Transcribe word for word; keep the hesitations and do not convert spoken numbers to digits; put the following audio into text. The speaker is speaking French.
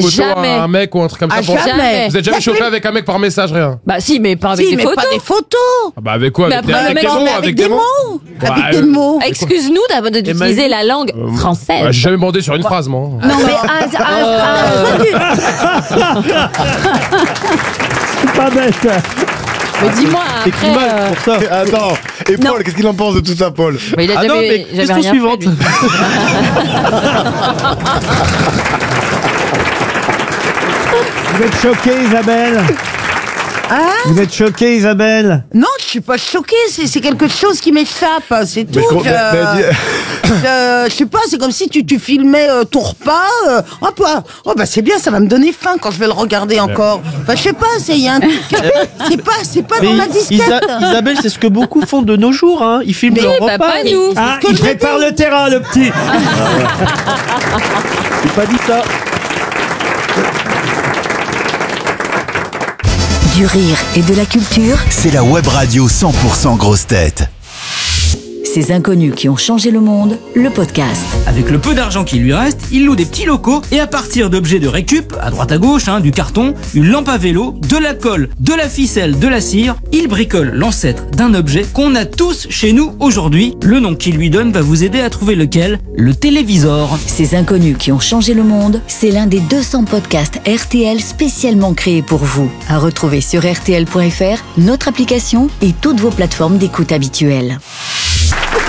photo Jamais. à un mec ou un truc comme ça Ah, pour... jamais. Vous êtes jamais chauffé avec un mec par message, rien? Bah si, mais pas avec Si, des mais photos. pas des photos. Ah bah avec quoi? Mais Avec, après, avec le des mec, mots? mais Avec des mots? Avec Ouais, quels euh, mots? Excuse-nous d'av- de- d'utiliser la langue française. Bah, j'ai jamais demandé sur une phrase, moi. Non, mais ah, ah, ah, C'est pas bête. Mais dis-moi C'est après. climat euh, pour ça. Attends, et Paul, qu'est-ce qu'il en pense de tout ça, Paul? mais il a Ah jamais, non, mais j'avais question rien suivante. fait, lui. Vous êtes choquée, Isabelle? Hein? Vous êtes choquée, Isabelle? Non, je suis pas choquée, c'est c'est quelque chose qui m'échappe, c'est tout. Mais je- je, mais- mais je- je sais pas, c'est comme si tu, tu filmais euh, ton repas. Euh, oh, bah, oh bah c'est bien, ça va me donner faim quand je vais le regarder encore. Enfin, je sais pas, c'est y a un truc. C'est pas, c'est pas Mais dans ma disquette. Isa- Isabelle, c'est ce que beaucoup font de nos jours. Hein. Ils filment Mais leur bah, repas. pas et- nous. Ah, que il je prépare le terrain, le petit. J'ai pas dit ça. Du rire et de la culture, C'est la web radio cent pour cent grosse tête. ces inconnus qui ont changé le monde, le podcast. Avec le peu d'argent qui lui reste, il loue des petits locaux et à partir d'objets de récup, à droite à gauche, hein, du carton, une lampe à vélo, de la colle, de la ficelle, de la cire, il bricole l'ancêtre d'un objet qu'on a tous chez nous aujourd'hui. Le nom qu'il lui donne va vous aider à trouver lequel, le télévisor. Ces inconnus qui ont changé le monde, c'est l'un des deux cents podcasts R T L spécialement créés pour vous. À retrouver sur R T L point F R, notre application et toutes vos plateformes d'écoute habituelles.